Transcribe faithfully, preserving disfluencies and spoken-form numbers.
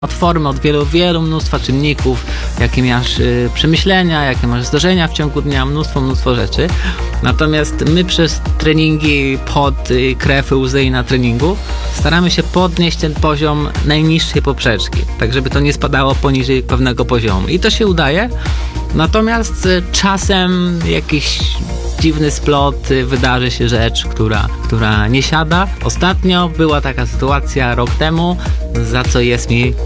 Od formy, od wielu, wielu mnóstwa czynników, jakie masz y, przemyślenia, jakie masz zdarzenia w ciągu dnia, mnóstwo, mnóstwo rzeczy. Natomiast my przez treningi, pod y, krew, łzy i na treningu staramy się podnieść ten poziom najniższej poprzeczki, tak żeby to nie spadało poniżej pewnego poziomu. I to się udaje, natomiast y, czasem jakiś dziwny splot, y, wydarzy się rzecz, która, która nie siada. Ostatnio była taka sytuacja rok temu, za co jest mi